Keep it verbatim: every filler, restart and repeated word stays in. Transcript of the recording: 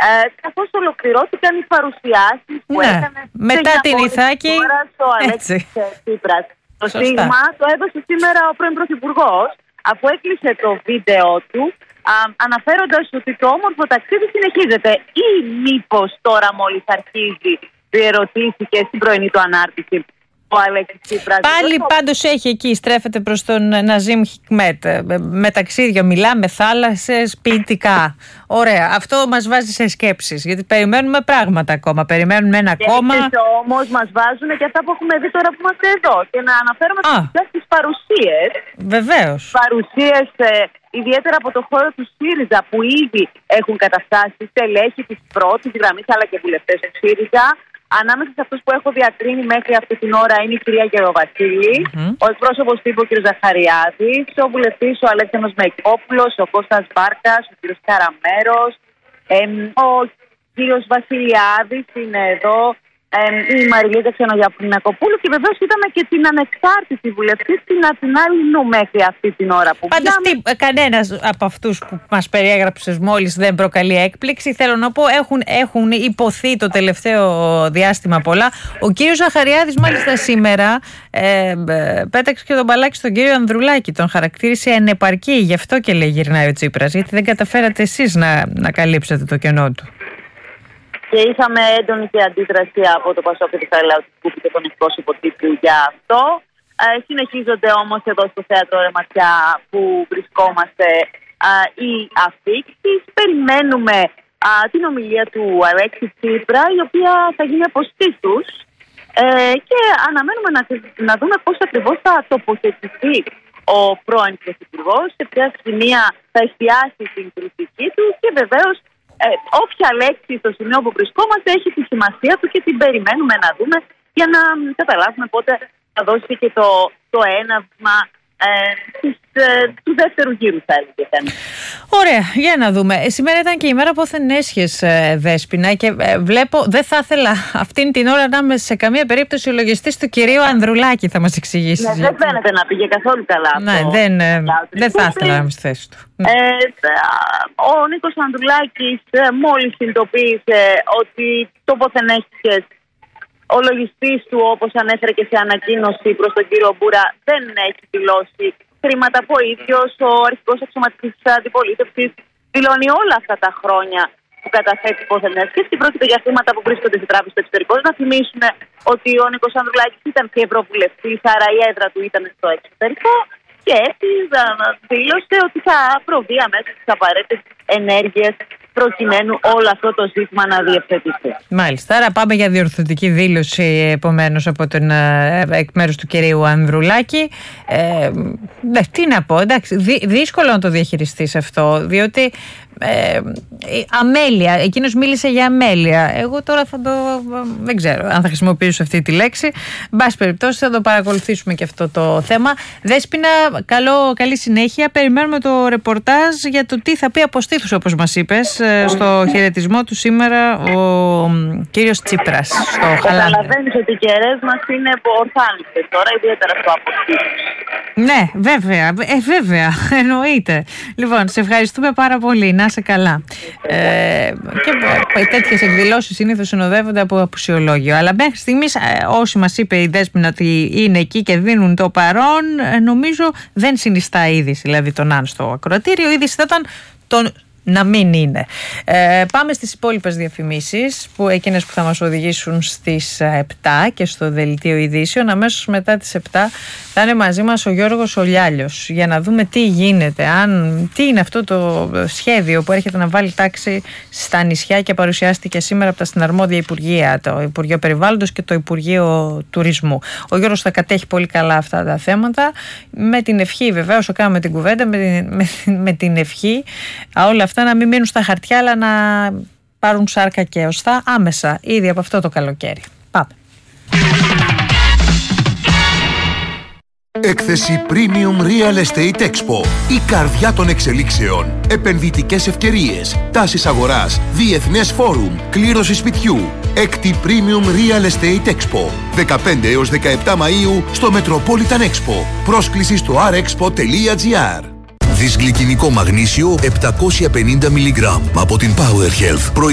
Ε, καθώς ολοκληρώθηκαν οι παρουσιάσεις που ναι. έκανε μετά την Ιθάκη ο Αλέξης Τσίπρας. Το στίγμα το έδωσε σήμερα ο πρώην Πρωθυπουργός, αφού έκλεισε το βίντεο του, α, αναφέροντας ότι το όμορφο ταξίδι συνεχίζεται, ή μήπως τώρα μόλις αρχίζει, διερωτήθηκε στην πρωινή του ανάρτηση ο Αλέξης Τσίπρας. Πάλι πάντως έχει εκεί, στρέφεται προς τον Ναζίμ Χικμέτ. Με ταξίδια μιλάμε, θάλασσες, ποιητικά. Ωραία, αυτό μας βάζει σε σκέψεις, γιατί περιμένουμε πράγματα ακόμα, περιμένουμε ένα και κόμμα. Και όμως μας βάζουν και αυτά που έχουμε δει τώρα που είμαστε εδώ. Και να αναφέρουμε τις παρουσίες. Βεβαίως. Παρουσίες ε, ιδιαίτερα από το χώρο του ΣΥΡΙΖΑ, που ήδη έχουν καταφτάσει στελέχη της πρώτης γραμμής αλλά και βουλευτές του ΣΥΡΙΖΑ. Ανάμεσα σε αυτούς που έχω διακρίνει μέχρι αυτή την ώρα είναι η κυρία Γεροβασίλη, mm-hmm. ο εκπρόσωπος τύπου ο κ. Ζαχαριάδης, ο βουλευτής ο Αλέξανδρος Μεϊκόπουλος, ο Κώστας Μπάρκας, ο κ. Καραμέρος, ε, ο κ. Βασιλιάδης είναι εδώ, ε, η Μαριλίδα Ξενογιαννακοπούλου, και βεβαίως είδαμε και την ανεξάρτητη βουλευτή την Αθηνάλη Νου μέχρι αυτή την ώρα που πάντως τι, κανένας από αυτούς που μας περιέγραψες μόλις δεν προκαλεί έκπληξη. Θέλω να πω, έχουν, έχουν υποθεί το τελευταίο διάστημα πολλά. Ο κύριος Ζαχαριάδης μάλιστα σήμερα ε, πέταξε και τον μπαλάκι στον κύριο Ανδρουλάκη, τον χαρακτήρισε ανεπαρκή, γι' αυτό και λέει γυρνάει ο Τσίπρας, γιατί δεν καταφέρατε εσείς να, να καλύψετε το κενό του. Και είχαμε έντονη και αντίδραση από το Πασόκ και το Λαοτικού και τον εκπρόσωπο τύπου για αυτό. Ε, συνεχίζονται όμως εδώ στο θέατρο Ρεματιά που βρισκόμαστε ε, οι αφίξεις. Περιμένουμε ε, την ομιλία του Αλέξη Τσίπρα, η οποία θα γίνει από στήθους, ε, και αναμένουμε να, να δούμε πώς ακριβώς θα τοποθετηθεί ο πρώην Πρωθυπουργός, σε ποια σημεία θα εστιάσει την κριτική του, και βεβαίως Ε, όποια λέξη στο σημείο που βρισκόμαστε έχει τη σημασία του και την περιμένουμε να δούμε για να καταλάβουμε πότε θα δώσει και το, το έναυσμα ε, της, ε, του δεύτερου γύρου, θα έλεγε. Ωραία, για να δούμε. Ε, σήμερα ήταν και η μέρα πόθεν έσχες, ε, Δέσποινα, και ε, βλέπω, δεν θα ήθελα αυτήν την ώρα να είμαι σε καμία περίπτωση ο λογιστής του κυρίου Ανδρουλάκη, θα μας εξηγήσει. Ναι, δεν φαίνεται να πήγε καθόλου καλά. Ναι, το, δεν, ε, δεν θα ήθελα να είμαι στη θέση του. Ε, ο Νίκος Ανδρουλάκης ε, μόλις συνειδητοποίησε ότι το πόθεν έσχες, ο λογιστής του, όπως ανέφερε και σε ανακοίνωση προς τον κύριο Μπούρα, δεν έχει δηλώσει χρήματα που ο ίδιος ο αρχικός αξιωματικής της αντιπολίτευσης δηλώνει όλα αυτά τα χρόνια που καταθέτει πόθεν έσχες, και πρόκειται για χρήματα που βρίσκονται σε τράπεζα στο εξωτερικό. Να θυμίσουμε ότι ο Νίκος Ανδρουλάκης ήταν και ευρωβουλευτής, άρα η έδρα του ήταν στο εξωτερικό, και έτσι δήλωσε ότι θα προβεί αμέσως τις απαραίτητες ενέργειες προκειμένου όλο αυτό το ζήτημα να διευθετηθεί. Μάλιστα. Άρα πάμε για διορθωτική δήλωση επομένως από τον εκ μέρους του κυρίου Ανδρουλάκη. Ε, ναι, τι να πω, εντάξει, δύ, δύσκολο να το διαχειριστείς αυτό, διότι ε, αμέλεια, εκείνος μίλησε για αμέλεια. Εγώ τώρα θα το, δεν ξέρω αν θα χρησιμοποιήσω αυτή τη λέξη. Εν πάση περιπτώσει θα το παρακολουθήσουμε και αυτό το θέμα. Δέσποινα, καλό, καλή συνέχεια. Περιμένουμε το ρεπορτάζ για το τι θα πει από στήθους, όπως μας είπες, στο χαιρετισμό του σήμερα ο κύριος Τσίπρας στο Χαλάνδρη. Καταλαβαίνεις ότι οι κεραίες μας είναι ορθάνιστες τώρα, ιδιαίτερα στο αποστήθους. Ναι, βέβαια, ε, βέβαια, εννοείται. Λοιπόν, σε ευχαριστούμε πάρα πολύ, να είσαι καλά. Ε, και τέτοιες εκδηλώσεις συνήθως συνοδεύονται από απουσιολόγιο. Αλλά μέχρι στιγμής, όσοι μας είπε η Δέσποινα ότι είναι εκεί και δίνουν το παρόν, νομίζω δεν συνιστά είδηση, δηλαδή τον αν στο ακροατήριο. Η είδηση θα ήταν τον να μην είναι. Ε, πάμε στις υπόλοιπες διαφημίσεις, που εκείνες που θα μας οδηγήσουν στις επτά και στο δελτίο ειδήσεων. Αμέσως μετά τις επτά θα είναι μαζί μας ο Γιώργος Ολιάλιος για να δούμε τι γίνεται, αν, τι είναι αυτό το σχέδιο που έρχεται να βάλει τάξη στα νησιά και παρουσιάστηκε σήμερα από τα συναρμόδια Υπουργεία, το Υπουργείο Περιβάλλοντος και το Υπουργείο Τουρισμού. Ο Γιώργος θα κατέχει πολύ καλά αυτά τα θέματα, με την ευχή βεβαίως, το κάνουμε την κουβέντα, με την, με, με την ευχή όλα αυτά να μην μείνουν στα χαρτιά, αλλά να πάρουν σάρκα και οστά άμεσα, ήδη από αυτό το καλοκαίρι. Πάμε. Έκθεση Premium Real Estate Expo. Η καρδιά των εξελίξεων. Επενδυτικές ευκαιρίες. Τάσεις αγοράς. Διεθνές φόρουμ. Κλήρωση σπιτιού. Έκτη Premium Real Estate Expo. δεκαπέντε έως δεκαεπτά Μαΐου στο Metropolitan Expo. Πρόσκληση στο αρ εξπο τελεία τζι άρ. Δυσγλυκινικό μαγνήσιο επτακόσια πενήντα μιλιγκράμμ από την Power Health.